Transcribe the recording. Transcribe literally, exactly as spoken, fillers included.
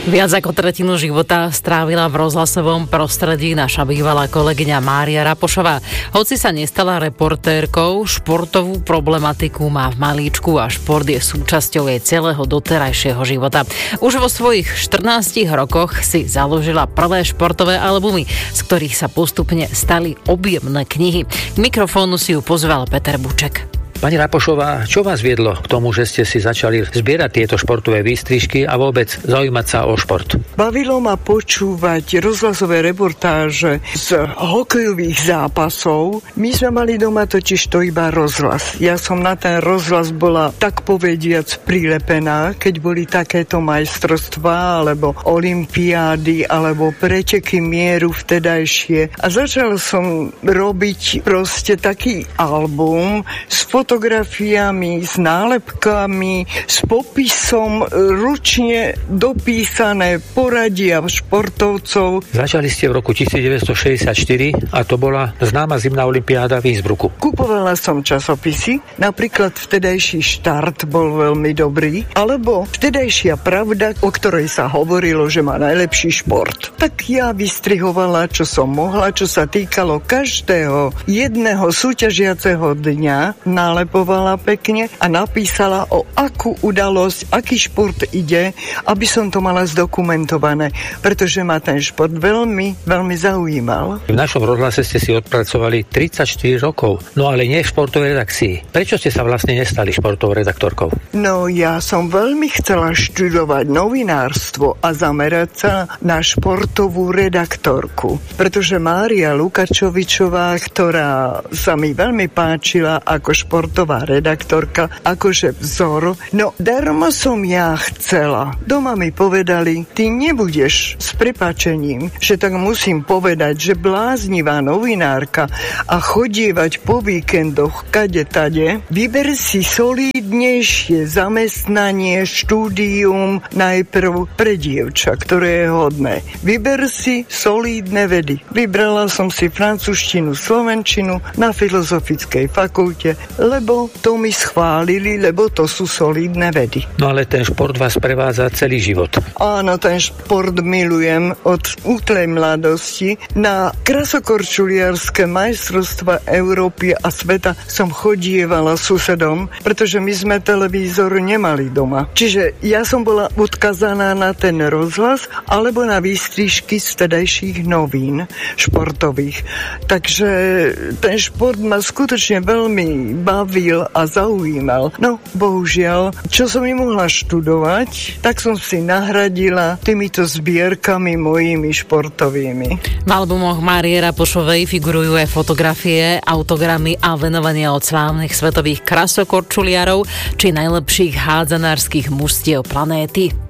Viac ako tretinu života strávila v rozhlasovom prostredí naša bývalá kolegyňa Mária Rapošová. Hoci sa nestala reportérkou, športovú problematiku má v malíčku a šport je súčasťou jej celého doterajšieho života. Už vo svojich štrnástich rokoch si založila prvé športové albumy, z ktorých sa postupne stali objemné knihy. K mikrofónu si ju pozval Peter Buček. Pani Rapošová, čo vás viedlo k tomu, že ste si začali zbierať tieto športové výstrižky a vôbec zaujímať sa o šport? Bavilo ma počúvať rozhlasové reportáže z hokejových zápasov. My sme mali doma totiž to iba rozhlas. Ja som na ten rozhlas bola tak povediac prilepená, keď boli takéto majstrovstvá, alebo olympiády, alebo preteky mieru vtedajšie. A začala som robiť proste taký album s fotografiami, s nálepkami, s popisom, ručne dopísané poradia športovcov. Začali ste v roku devätnásťstošesťdesiatštyri a to bola známa zimná olympiáda v Innsbrucku. Kupovala som časopisy, napríklad vtedajší Štart bol veľmi dobrý, alebo vtedajšia Pravda, o ktorej sa hovorilo, že má najlepší šport. Tak ja vystrihovala, čo som mohla, čo sa týkalo každého jedného súťažiaceho dňa, nalepovala pekne a napísala, o akú udalosť, aký šport ide, aby som to mala zdokumentované, pretože ma ten šport veľmi, veľmi zaujímal. V našom rozhlase ste si odpracovali tridsaťštyri rokov, no ale nie v športovej redakcii. Prečo ste sa vlastne nestali športovou redaktorkou? No ja som veľmi chcela študovať novinárstvo a zamerať sa na športovú redaktorku, pretože Mária Lukačovičová, ktorá sa mi veľmi páčila ako športová redaktorka, akože vzor. No, darmo som ja chcela. Doma mi povedali, ty nebudeš s prepáčením, že tak musím povedať, že bláznivá novinárka a chodievať po víkendoch kade tade, vyber si solídnejšie zamestnanie, štúdium najprv pre dievča, ktoré je hodné. Vyber si solídne vedy. Vybrala som si francúzštinu, slovenčinu na filozofickej fakulte, lebo to mi schválili, lebo to sú solidné vedy. No ale ten šport vás prevádza celý život. Áno, ten šport milujem od útlej mladosti. Na krasokorčuliarske majstrovstva Európy a sveta som chodievala susedom, pretože my sme televízor nemali doma. Čiže ja som bola odkazaná na ten rozhlas alebo na výstrižky z vtedajších novín športových. Takže ten šport ma skutočne veľmi bavil a zaujímal. No, bohužiaľ, čo som mi mohla študovať, tak som si nahradila týmito zbierkami mojimi športovými. V albumoch Márie Rapošovej figurujú aj fotografie, autogramy a venovania od slávnych svetových krasokorčuliarov či najlepších hádzanárskych mužstiev planéty.